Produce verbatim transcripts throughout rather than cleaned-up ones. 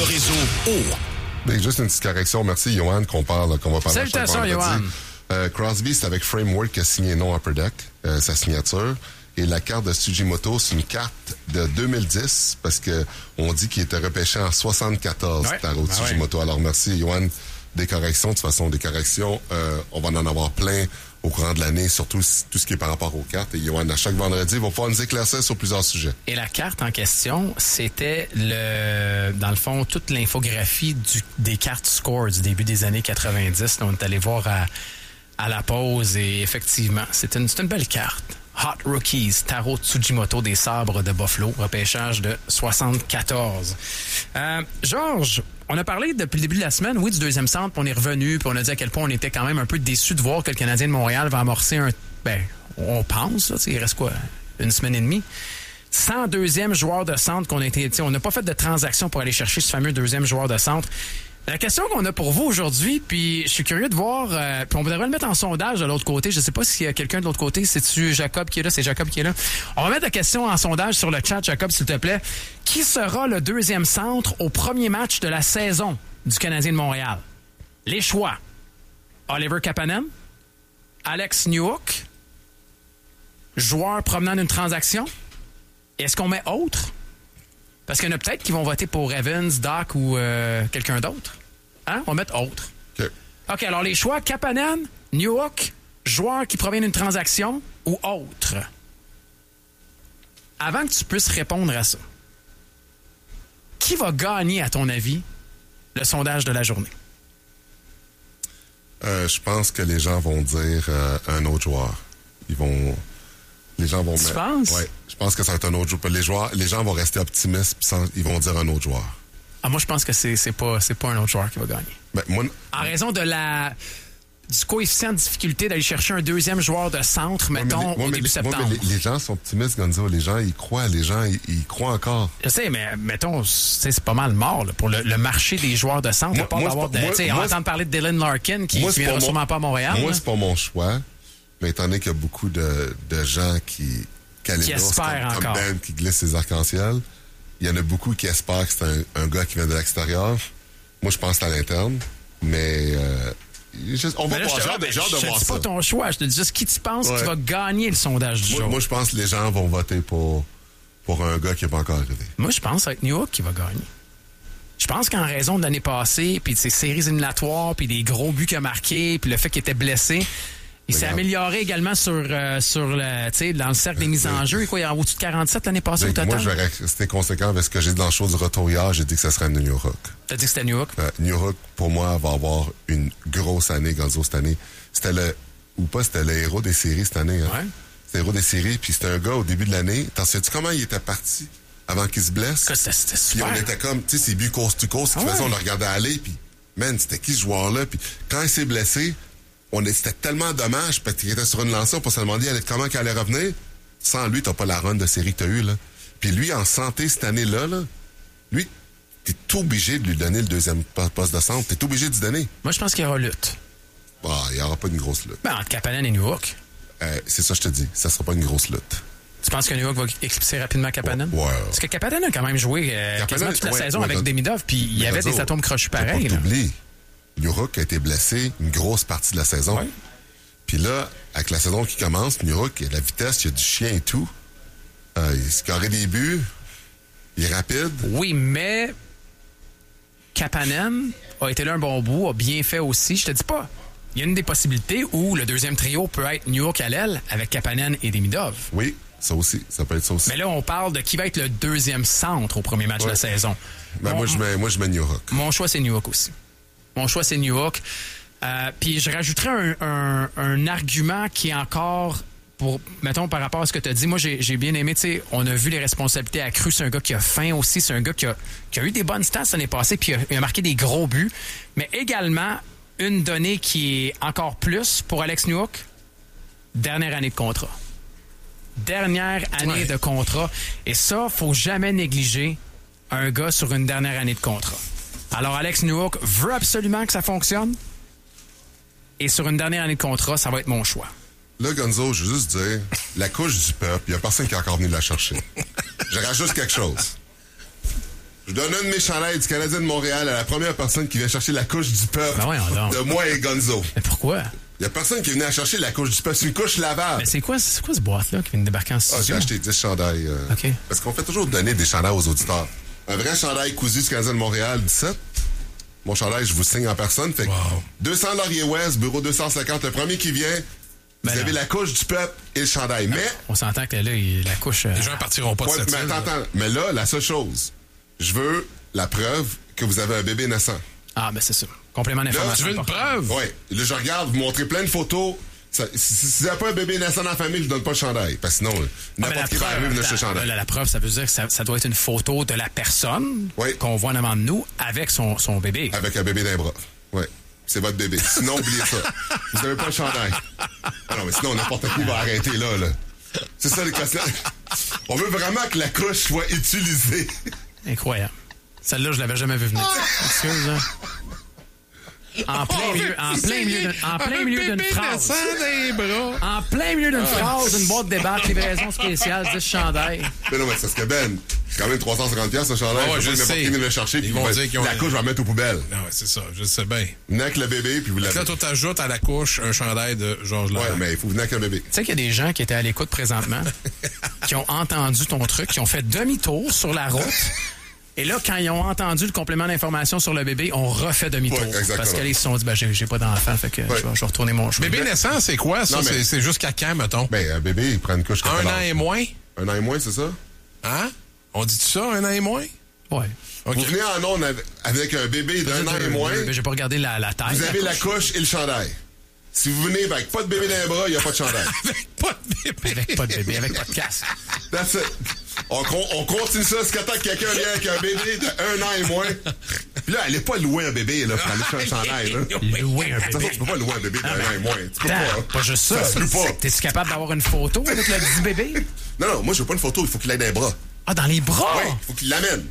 le réseau O. Ben, juste une petite correction. Merci, Johan, qu'on parle, qu'on va parler. Salutations, Johan. Euh, Crosby, c'est avec Framework qui a signé non Upper Deck, euh, sa signature. Et la carte de Tsujimoto, c'est une carte de deux mille dix, parce que on dit qu'il était repêché en soixante-quatorze, ouais. Taro ben Tsujimoto. Ouais. Alors, merci, Johan, des corrections. De toute façon, des corrections, euh, on va en avoir plein au courant de l'année, surtout tout ce qui est par rapport aux cartes. Et Johan, à chaque vendredi, va pouvoir nous éclaircir sur plusieurs sujets. Et la carte en question, c'était, le, dans le fond, toute l'infographie du, des cartes score du début des années quatre-vingt-dix. On est allé voir à, à la pause et effectivement, c'est une, c'est une belle carte. Hot Rookies, Taro Tsujimoto des Sabres de Buffalo, repêchage de soixante-quatorze. Euh, Georges, on a parlé depuis le début de la semaine, oui, du deuxième centre, puis on est revenu, puis on a dit à quel point on était quand même un peu déçus de voir que le Canadien de Montréal va amorcer un... Ben, on pense, là, il reste quoi, une semaine et demie? cent deuxième joueur de centre qu'on a été... On n'a pas fait de transaction pour aller chercher ce fameux deuxième joueur de centre. La question qu'on a pour vous aujourd'hui, puis je suis curieux de voir, euh, puis on devrait le mettre en sondage de l'autre côté. Je sais pas s'il y a quelqu'un de l'autre côté. C'est-tu Jacob qui est là? C'est Jacob qui est là. On va mettre la question en sondage sur le chat, Jacob, s'il te plaît. Qui sera le deuxième centre au premier match de la saison du Canadien de Montréal? Les choix. Oliver Kapanen, Alex Newhook, joueur provenant d'une transaction. Est-ce qu'on met autre? Parce qu'il y en a peut-être qui vont voter pour Evans, Doc ou euh, quelqu'un d'autre. Hein? On va mettre autre. OK. OK, alors les choix, Kapanen, Newhook, joueur qui provient d'une transaction ou autre. Avant que tu puisses répondre à ça, qui va gagner, à ton avis, le sondage de la journée? Euh, je pense que les gens vont dire euh, un autre joueur. Ils vont... Les gens vont tu mettre... penses? Oui, je pense que ça va être un autre joueur. Les, joueurs, les gens vont rester optimistes puis sans, ils vont dire un autre joueur. Ah, moi, je pense que c'est, c'est, pas, c'est pas un autre joueur qui va gagner. Ben, moi... En raison de la... du coefficient de difficulté d'aller chercher un deuxième joueur de centre, mettons, ouais, les, au ouais, début les, septembre. Ouais, les, les gens sont optimistes, Gonzo. Les gens, ils croient. Les gens, ils, ils croient encore. Je sais, mais mettons, c'est pas mal mort là, pour le, le marché des joueurs de centre. Moi, à part moi, d'avoir de, moi, on moi, entend parler de Dylan Larkin qui, moi, qui viendra sûrement pas à Montréal. Moi, là. c'est pas mon choix. Mais étant donné qu'il y a beaucoup de, de gens qui... qui espèrent comme, encore. Comme Ben qui glisse ses arcs-en-ciel. Il y en a beaucoup qui espèrent que c'est un, un gars qui vient de l'extérieur. Moi, je pense que c'est à l'interne. Mais... Euh, Je, on va là, voir, je te, genre, ben, genre je de te voir dis ça. pas ton choix, je te dis juste qui tu penses ouais. qui va gagner le sondage du moi, jour. Moi, je pense que les gens vont voter pour, pour un gars qui n'est pas encore arrivé. Moi, je pense avec Newhook qui va gagner. Je pense qu'en raison de l'année passée, puis de ses séries éliminatoires, puis des gros buts qu'il a marqués, puis le fait qu'il était blessé, il s'est amélioré également sur, euh, sur le, tu sais, dans le cercle des mises en jeu. Quoi, il y a au-dessus de quarante-sept l'année passée au total. Moi, je vais rester conséquent avec ce que j'ai dit dans le show du retour hier. J'ai dit que ce serait Newhook. T'as dit que c'était Newhook? Euh, Newhook, pour moi, va avoir une grosse année, Gonzo, cette année. C'était le, ou pas, c'était le héros des séries cette année. Hein? Ouais. C'était le héros des séries, puis c'était un gars au début de l'année. T'en sais-tu comment il était parti avant qu'il se blesse? Que c'était, c'était super. Puis on était comme, tu sais, ces buts coast to coast, ah qui ouais. faisaient, on le regardait aller, puis, man, c'était qui ce joueur-là? Puis quand il s'est blessé, on est, c'était tellement dommage parce qu'il était sur une lancée, on peut se demander comment il allait revenir. Sans lui, t'as pas la run de série que t'as eu là. Puis lui, en santé cette année-là, là, lui, t'es obligé de lui donner le deuxième poste de centre. T'es obligé de lui donner. Moi, je pense qu'il y aura lutte. Ah, il y aura pas une grosse lutte. Ben, entre Kapanen et Newhook. Euh, c'est ça, je te dis. Ça sera pas une grosse lutte. Tu penses que Newhook va éclipser rapidement Kapanen? Ouais. ouais. Parce que Kapanen a quand même joué euh, Kapanen, quasiment toute la ouais, saison ouais, avec ouais, Demidov, puis il y avait des atomes crochus pareils. T'oublies, Newhook a été blessé une grosse partie de la saison. Ouais. Puis là, avec la saison qui commence, Newhook, il y a de la vitesse, il y a du chien et tout. Euh, il scorait des buts. Il est rapide. Oui, mais Kapanen a été là un bon bout, a bien fait aussi. Je te dis pas. Il y a une des possibilités où le deuxième trio peut être Newhook à l'aile avec Kapanen et Demidov. Oui, ça aussi. Ça peut être ça aussi. Mais là, on parle de qui va être le deuxième centre au premier match ouais. de la saison. Ben, mon, moi, je mets, moi, je mets Newhook. Mon choix, c'est Newhook aussi. Mon choix, c'est Newhook. Euh, puis je rajouterais un, un, un argument qui est encore, pour, mettons, par rapport à ce que tu as dit. Moi, j'ai, j'ai bien aimé, tu sais, on a vu les responsabilités accrues. C'est un gars qui a faim aussi. C'est un gars qui a, qui a eu des bonnes stats l'année passée, puis il a, il a marqué des gros buts. Mais également, une donnée qui est encore plus pour Alex Newhook, dernière année de contrat. Dernière année ouais. de contrat. Et ça, faut jamais négliger un gars sur une dernière année de contrat. Alors, Alex Newhook veut absolument que ça fonctionne. Et sur une dernière année de contrat, ça va être mon choix. Là, Gonzo, je veux juste dire, la couche du peuple, il n'y a personne qui est encore venu la chercher. Je rajoute quelque chose. Je donne un de mes chandails du Canadien de Montréal à la première personne qui vient chercher la couche du peuple Ben voyons donc. de moi et Gonzo. Mais pourquoi? Il y a personne qui venait à chercher la couche du peuple. C'est une couche lavable. Mais c'est quoi, c'est quoi ce boîte-là qui vient de débarquer en studio? Ah, j'ai acheté dix chandails. Euh, OK. Parce qu'on fait toujours donner des chandails aux auditeurs. Un vrai chandail cousu du Canadien de Montréal, dix-sept. Mon chandail, je vous signe en personne. Fait que wow. deux cents Laurier Ouest, bureau deux cent cinquante. Le premier qui vient, Ben vous avez non. la couche du peuple et le chandail. Mais... On s'entend que là, il- la couche... euh, Les gens partiront pas de Ouais, cette mais île, attends, là. attends. Mais là, la seule chose, je veux la preuve que vous avez un bébé naissant. Ah, ben c'est ça. Complément Tu d'information. veux une important. preuve? Oui. Là, je regarde, vous montrez plein de photos. Ça, si si vous n'avez pas un bébé naissant dans la famille, je ne donne pas le chandail. Parce que sinon, Ah, mais n'importe la qui va preuve, arriver venir attends, chercher le chandail. là, la preuve, ça veut dire que ça, ça doit être une photo de la personne Oui. qu'on voit en avant de nous avec son, son bébé. Avec un bébé d'un bras. Oui. C'est votre bébé. Sinon, oubliez ça. Vous n'avez pas le chandail. Ah non, mais sinon, n'importe qui va arrêter là, là. C'est ça, les questions. On veut vraiment que la couche soit utilisée. Incroyable. Celle-là, je l'avais jamais vu venir. Excuse, hein. En plein milieu, en plein milieu, d'une- en plein milieu d'une phrase. des bras. En plein milieu d'une phrase, une boîte de débarque, livraison spéciale, dix chandails. Mais non, mais c'est ce que Ben. C'est quand même trois cent cinquante dollars ce chandail. Ah ouais, je je sais pas sais. n'importe qui vient le chercher. Ils Puis vont va- dire qu'ils ont la un- couche, je vais la mettre aux poubelles. Non, ouais, c'est ça, je sais bien. Venez avec le bébé, puis vous l'avez. Là, toi, t'ajoutes à la couche un chandail de Georges Ouais, Larac. mais il faut venir avec un bébé. Tu sais qu'il y a des gens qui étaient à l'écoute présentement, qui ont entendu ton truc, qui ont fait demi-tour sur la route. Et là, quand ils ont entendu le complément d'information sur le bébé, on refait demi-tour. Ouais, exactement. Parce qu'ils se sont dit, ben, j'ai, j'ai pas d'enfant, fait que Ouais. je, vais, je vais retourner mon chemin. Bébé naissant, c'est quoi, ça? Non, mais- C'est- C'est jusqu'à quand, mettons? Ben, un bébé, il prend une couche. Un quel an âge? et moins? Un an et moins, c'est ça? Hein? On dit ça, un an et moins? Ouais. OK. Vous venez en onde avec- avec un bébé d'un an et moins, Mais j'ai pas regardé la, la taille. vous avez la couche et le chandail. Si vous venez avec pas de bébé dans les bras, il n'y a pas de chandail. Avec pas de bébé. Avec pas de bébé, avec pas de casque. That's it. On, con- on continue ça jusqu'à temps que quelqu'un vienne avec un bébé de un an et moins. Puis là, allez pas louer un bébé là, pour aller chercher un chandail. Là. Louer un De toute façon, bébé. tu peux pas louer un bébé d'un an et moins. Tu peux Attends, pas. pas juste ça. Ça se loue pas. T'es-tu capable d'avoir une photo avec le petit bébé? Non, non, moi, je veux pas une photo. Il faut qu'il aille dans les bras. Ah, dans les bras? Oui, il faut qu'il l'amène.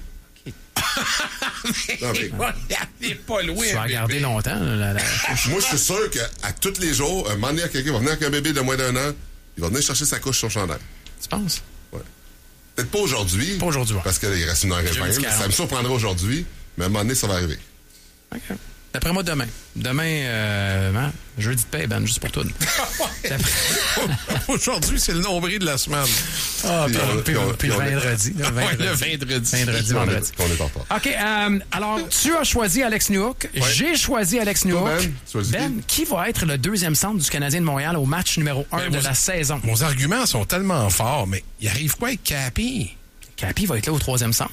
Non, mais- Il est pas loin. Tu vas regarder longtemps. là, la- la- Moi, je suis sûr qu'à tous les jours, un moment donné, quelqu'un va venir avec un bébé de moins d'un an, il va venir chercher sa couche sur son chandail. Tu penses? Ouais. Peut-être pas aujourd'hui. Pas aujourd'hui, ouais. Parce qu'il reste une heure et Jeudi vingt. quarante. Ça me surprendra aujourd'hui, mais à un moment donné, ça va arriver. OK. D'après moi, demain. Demain, euh, hein, jeudi de paix, Ben, juste pour tout. D'après- Aujourd'hui, c'est le nombril de la semaine. Ah, puis, Puis on- puis- puis on- puis le puis on- vendredi. Le Ouais, vendredi. le vendredi. Vendredi, On est- vendredi. On est en retard. OK, euh, alors, tu as choisi Alex Newhook. J'ai choisi Alex Newhook. Ben, tu choisis Ben, qui va être le deuxième centre du Canadien de Montréal au match numéro un Ben, de moi, la saison? Nos arguments sont tellement forts, mais il arrive quoi avec Cappy? Capi va être là au troisième centre.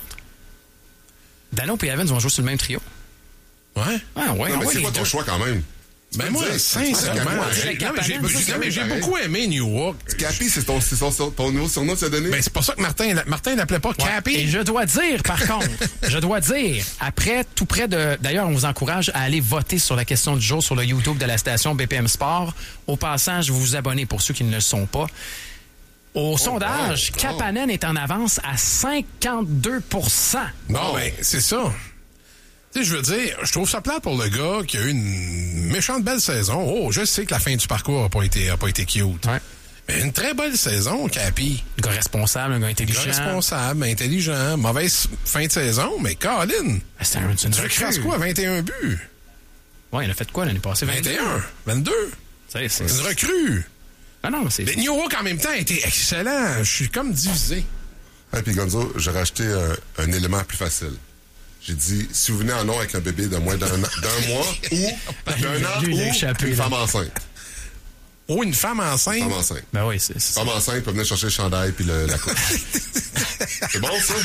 Dano et Evans vont jouer sur le même trio. Ouais? Ah, ouais, Non, ah mais ouais, c'est les pas ton deux. choix quand même. Tu Ben peux moi, me dire, sincèrement, c'est j'ai- Capanen, non, mais j'ai ça, c'est non, mais j'ai pareil. beaucoup aimé New York. Capi, c'est ton, c'est son- son- ton nouveau surnom que tu as donné? Ben, c'est pas ça que Martin, Martin l'appelait pas Cappy. Et je dois dire, par contre, je dois dire, après, tout près de... D'ailleurs, on vous encourage à aller voter sur la question du jour sur le YouTube de la station B P M Sport. Au passage, vous vous abonnez pour ceux qui ne le sont pas. Au sondage, oh. Kapanen est en avance à cinquante-deux pour cent. Non, ben, c'est ça. Tu sais, je veux dire, je trouve ça plate pour le gars qui a eu une méchante belle saison. Oh, je sais que la fin du parcours a pas été, a pas été cute. Ouais. Mais une très belle saison, Cappy. Un gars responsable, un gars intelligent. Responsable, intelligent, mauvaise fin de saison, mais Colin, Ah, C'est un, c'est une tu recrue. recrasses quoi, vingt et un buts? Ouais, il a fait quoi l'année passée? vingt et un, vingt-deux. C'est, c'est, C'est une recrue. Ah non, mais c'est... Mais New York, en même temps, a été excellent. Je suis comme divisé. Et puis Gonzo, j'ai racheté un, un élément plus facile. J'ai dit, si vous venez en nom avec un bébé de moins d'un, an- d'un mois ou d'un an Lui, il a ou échappé, une là. femme enceinte. Oh, une femme enceinte. Femme enceinte. Ben oui, c'est... c'est- Femme enceinte peut venir chercher le chandail puis le, la coupe. C'est bon, ça?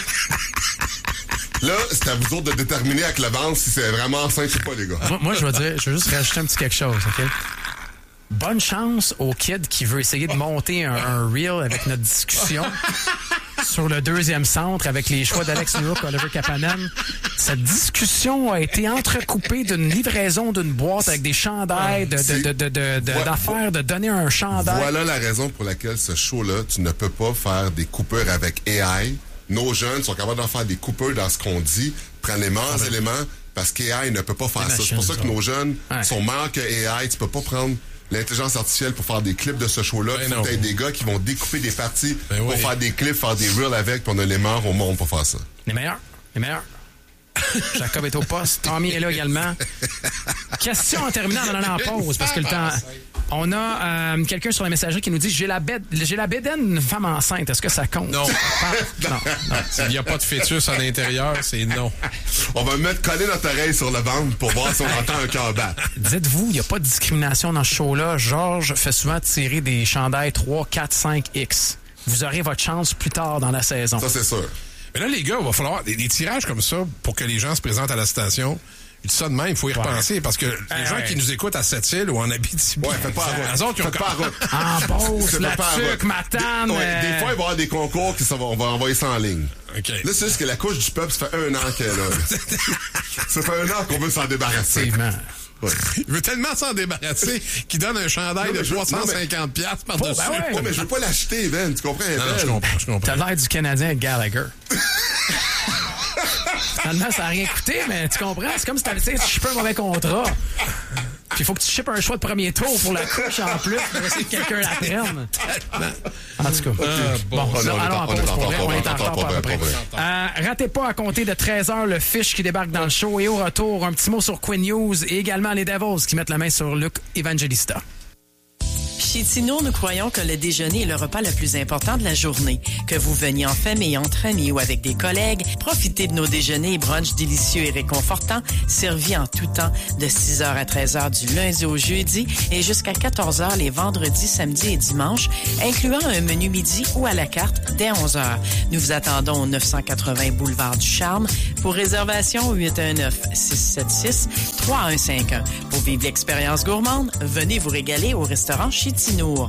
Là, c'est à vous autres de déterminer avec l'avance si c'est vraiment enceinte ou pas, les gars. Moi, moi, je veux dire, je veux juste rajouter un petit quelque chose, OK? Bonne chance au kid qui veut essayer de monter un, un reel avec notre discussion sur le deuxième centre avec les choix d'Alex Newhook, Oliver Kapanen. Cette discussion a été entrecoupée d'une livraison d'une boîte avec des chandails, de, de, de, de, de- de- Voilà. d'affaires, de donner un chandail. Voilà la raison pour laquelle ce show-là, tu ne peux pas faire des coupures avec A I. Nos jeunes sont capables d'en faire des coupures dans ce qu'on dit, prendre les meilleurs éléments, parce qu'A I ne peut pas faire ça. C'est pour ça que nos jeunes Ouais. sont meilleurs que A I. Tu peux pas prendre l'intelligence artificielle pour faire des clips de ce show-là. Ben Il faut non. peut-être des gars qui vont découper des parties Ben pour oui. faire des clips, faire des reels avec, puis on a les meilleurs au monde pour faire ça. Les meilleurs. Les meilleurs. Jacob est au poste. Tommy est là également. Question en terminant en allant en pause, parce que le temps... On a euh, quelqu'un sur la messagerie qui nous dit « J'ai la bête, j'ai la bédaine d'une femme enceinte. Est-ce que ça compte? » Non. non. non. S'il n'y a pas de fœtus à l'intérieur, c'est non. On va mettre coller notre oreille sur le ventre pour voir si on entend un cœur battre. Dites-vous, il n'y a pas de discrimination dans ce show-là. Georges fait souvent tirer des chandails trois, quatre, cinq X. Vous aurez votre chance plus tard dans la saison. Ça, c'est sûr. Mais là, les gars, il va falloir des, des tirages comme ça pour que les gens se présentent à la station. Je dis ça de même, il faut y repenser, parce que les ouais, gens ouais. qui nous écoutent à Sept-Îles ou en Abitibi... Ouais, faites pas à route. Eux autres, ils ont Faites pas à route. En Beauce, la pas à route. tuque, Matane... Des, ouais, euh... des fois, il va y avoir des concours qui ça va, on va envoyer ça en ligne. OK. Là, c'est juste que la couche du peuple, ça fait un an qu'elle est là. Ça fait un an qu'on veut s'en débarrasser. Effectivement. Ouais. Il veut tellement s'en débarrasser qu'il donne un chandail Non, de je- trois cent cinquante non, piastres par-dessus. ben ouais. Ouais, mais je veux pas l'acheter, Ben. Tu comprends? Non, non, je Ben? comprends, je comprends. T'as l'air du Canadien Gallagher. Finalement, ça n'a rien coûté, mais tu comprends? C'est comme si t'avais, tu sais, tu shippes un mauvais contrat. Puis il faut que tu shippes un choix de premier tour pour la couche en plus pour essayer que quelqu'un la prenne. En tout cas. Ah, bon. Bon, Oh, ça, non, on est allons en- en on est pause en pour retard, vrai. on On est est en retard pour pour à peu vrai, près. pour vrai. Euh, ratez pas à compter de treize heures le fiche qui débarque dans le show. Et au retour, un petit mot sur Quinn Hughes et également les Devils qui mettent la main sur Luc Evangelista. Chez Tino, nous croyons que le déjeuner est le repas le plus important de la journée. Que vous veniez en famille, entre amis ou avec des collègues, profitez de nos déjeuners et brunchs délicieux et réconfortants, servis en tout temps de six heures à treize heures du lundi au jeudi et jusqu'à quatorze heures les vendredis, samedis et dimanches, incluant un menu midi ou à la carte dès onze heures. Nous vous attendons au neuf cent quatre-vingts boulevard du Charme. Pour réservation, huit un neuf, six sept six, trois un cinq un. Pour vivre l'expérience gourmande, venez vous régaler au restaurant chez Tinour.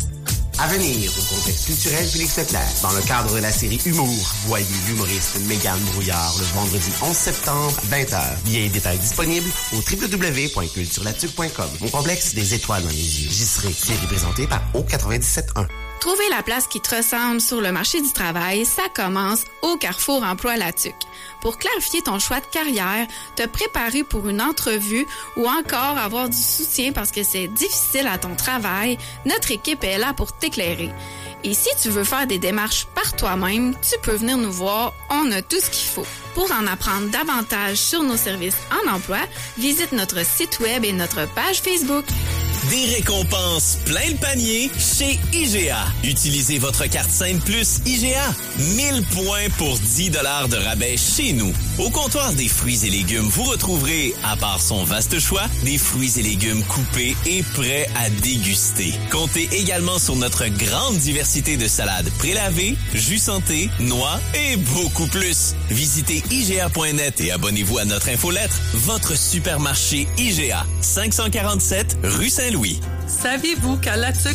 À venir au contexte culturel Félix Leclerc, dans le cadre de la série Humour, voyez l'humoriste Mégane Brouillard le vendredi onze septembre, vingt heures. Billets et détails disponibles au w w w point culturelatuque point com. Mon complexe des étoiles dans les yeux. J'y serai, série présentée par O quatre-vingt-dix-sept un. Trouver la place qui te ressemble sur le marché du travail, ça commence au Carrefour Emploi Latuque. Pour clarifier ton choix de carrière, te préparer pour une entrevue ou encore avoir du soutien parce que c'est difficile à ton travail, notre équipe est là pour t'éclairer. Et si tu veux faire des démarches par toi-même, tu peux venir nous voir, on a tout ce qu'il faut. Pour en apprendre davantage sur nos services en emploi, visite notre site web et notre page Facebook. Des récompenses plein le panier chez I G A. Utilisez votre carte Scène Plus I G A. mille points pour dix dollars de rabais chez nous. Au comptoir des fruits et légumes, vous retrouverez, à part son vaste choix, des fruits et légumes coupés et prêts à déguster. Comptez également sur notre grande diversité de salades prélavées, jus santé, noix et beaucoup plus. Visitez I G A point net et abonnez-vous à notre infolettre. Votre supermarché I G A. cinq cent quarante-sept rue Saint-Louis. Saviez-vous qu'à Latuque,